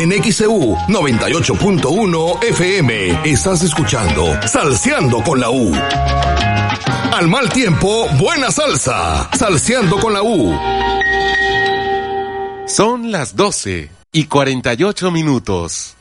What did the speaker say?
En XEU 98.1 FM estás escuchando Salseando con la U. Al mal tiempo, buena salsa. Salseando con la U. Son las 12:48.